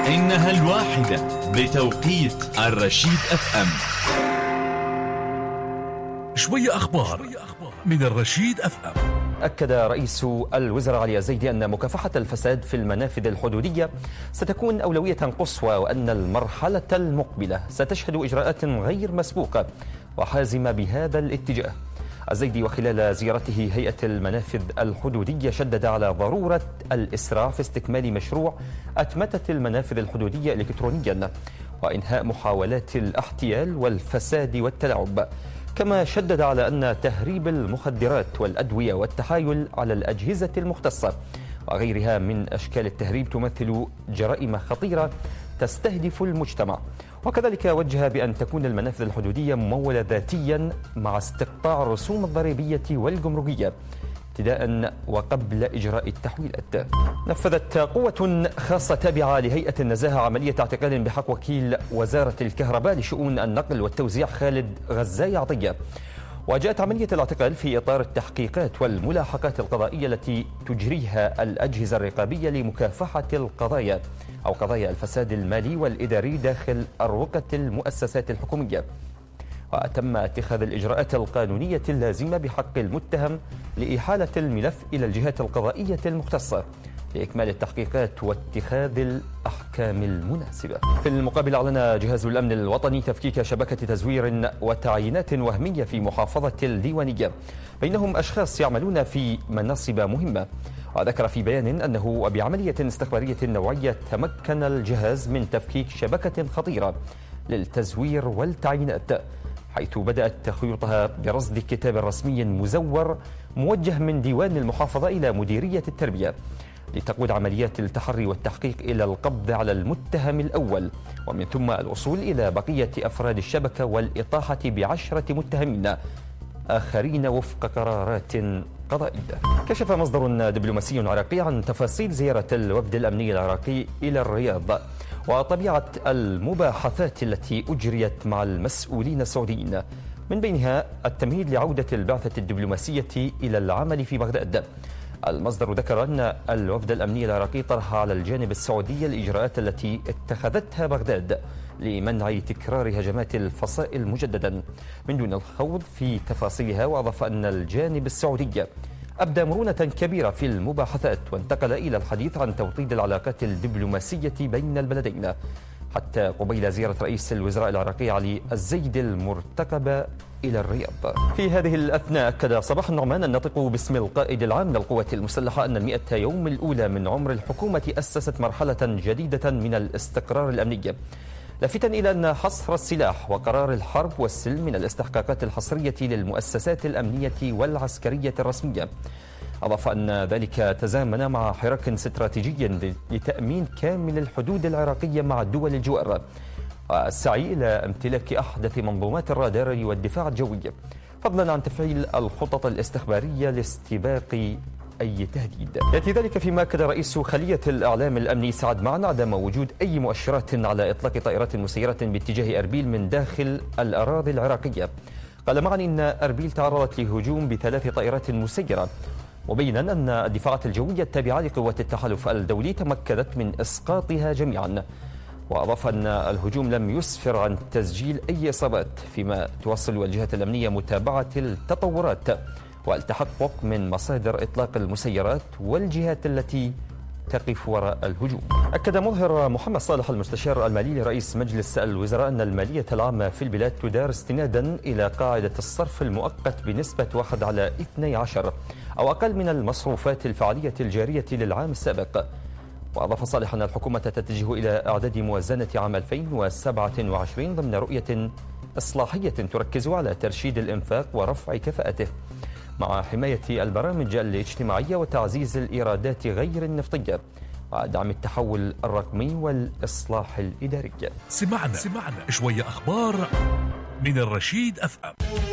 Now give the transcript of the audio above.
إنها الواحدة بتوقيت الرشيد FM. شوية أخبار من الرشيد FM. أكد رئيس الوزراء علي الزيدي أن مكافحة الفساد في المنافذ الحدودية ستكون أولوية قصوى، وأن المرحلة المقبلة ستشهد إجراءات غير مسبوقة وحازمة بهذا الاتجاه. الزيدي وخلال زيارته هيئة المنافذ الحدودية شدد على ضرورة الإسراع في استكمال مشروع أتمتة المنافذ الحدودية إلكترونيا وإنهاء محاولات الاحتيال والفساد والتلاعب. كما شدد على أن تهريب المخدرات والأدوية والتحايل على الأجهزة المختصة وغيرها من أشكال التهريب تمثل جرائم خطيرة تستهدف المجتمع. وكذلك وجه بأن تكون المنافذ الحدودية ممولة ذاتيا مع استقطاع الرسوم الضريبية والجمركية ابتداء وقبل إجراء التحويلات. نفذت قوة خاصة تابعة لهيئة النزاهة عملية اعتقال بحق وكيل وزارة الكهرباء لشؤون النقل والتوزيع خالد غزاي عطية. وجاءت عملية الاعتقال في إطار التحقيقات والملاحقات القضائية التي تجريها الأجهزة الرقابية لمكافحة القضايا أو قضايا الفساد المالي والإداري داخل أروقة المؤسسات الحكومية. وتم اتخاذ الإجراءات القانونية اللازمة بحق المتهم لإحالة الملف إلى الجهات القضائية المختصة لإكمال التحقيقات واتخاذ الأحكام المناسبة. في المقابل أعلن جهاز الأمن الوطني تفكيك شبكة تزوير وتعيينات وهمية في محافظة الديوانية بينهم أشخاص يعملون في مناصب مهمة. وذكر في بيان أنه وبعملية استخبارية نوعية تمكن الجهاز من تفكيك شبكة خطيرة للتزوير والتعيينات، حيث بدأت تخيطها برصد كتاب رسمي مزور موجه من ديوان المحافظة إلى مديرية التربية لتقود عمليات التحري والتحقيق إلى القبض على المتهم الأول، ومن ثم الوصول إلى بقية أفراد الشبكة والإطاحة ب10 متهمين آخرين وفق قرارات قضائية. كشف مصدر دبلوماسي عراقي عن تفاصيل زيارة الوفد الأمني العراقي إلى الرياض وطبيعة المباحثات التي أجريت مع المسؤولين السعوديين، من بينها التمهيد لعودة البعثة الدبلوماسية إلى العمل في بغداد. المصدر ذكر أن الوفد الأمني العراقي طرح على الجانب السعودي الإجراءات التي اتخذتها بغداد لمنع تكرار هجمات الفصائل مجددا من دون الخوض في تفاصيلها. وأضاف أن الجانب السعودي أبدى مرونة كبيرة في المباحثات وانتقل إلى الحديث عن توطيد العلاقات الدبلوماسية بين البلدين حتى قبيل زيارة رئيس الوزراء العراقي علي الزيدي المرتقبة إلى الرياض. في هذه الأثناء أكد صباح النعمان الناطق باسم القائد العام للقوات المسلحة أن 100 يوم الأولى من عمر الحكومة أسست مرحلة جديدة من الاستقرار الأمني، لافتا إلى أن حصر السلاح وقرار الحرب والسلم من الاستحقاقات الحصرية للمؤسسات الأمنية والعسكرية الرسمية. أضاف أن ذلك تزامن مع حراك استراتيجي لتأمين كامل الحدود العراقية مع الدول الجوار والسعي إلى امتلاك أحدث منظومات الرادار والدفاع الجوي، فضلا عن تفعيل الخطط الاستخبارية لاستباق أي تهديد. يأتي ذلك فيما أكد رئيس خلية الإعلام الأمني سعد معن عدم وجود أي مؤشرات على إطلاق طائرات مسيرة باتجاه أربيل من داخل الأراضي العراقية. قال معن إن أربيل تعرضت لهجوم ب3 طائرات مسيرة، مبينا أن الدفاعات الجوية التابعة لقوات التحالف الدولي تمكنت من إسقاطها جميعا. وأضاف أن الهجوم لم يسفر عن تسجيل أي إصابات، فيما تواصل الجهات الأمنية متابعة التطورات والتحقق من مصادر إطلاق المسيرات والجهات التي تقف وراء الهجوم. أكد مظهر محمد صالح المستشار المالي لرئيس مجلس الوزراء أن المالية العامة في البلاد تدار استنادا إلى قاعدة الصرف المؤقت بنسبة 1:12 أو أقل من المصروفات الفعلية الجارية للعام السابق. وأضاف صالح أن الحكومة تتجه إلى إعداد موازنة عام 2027 ضمن رؤية إصلاحية تركز على ترشيد الإنفاق ورفع كفاءته مع حماية البرامج الاجتماعية وتعزيز الإيرادات غير النفطية ودعم التحول الرقمي والإصلاح الإداري. سمعنا شوية أخبار من الرشيد FM.